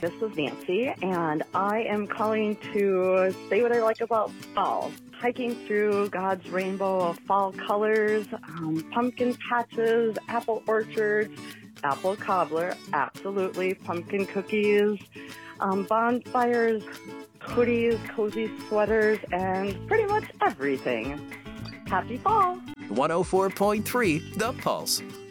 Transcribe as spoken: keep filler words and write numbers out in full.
This is Nancy, and I am calling to say what I like about fall. Hiking through God's rainbow of fall colors, um, pumpkin patches, apple orchards, apple cobbler, absolutely, pumpkin cookies, um, bonfires, hoodies, cozy sweaters, and pretty much everything. Happy fall! one oh four point three The Pulse.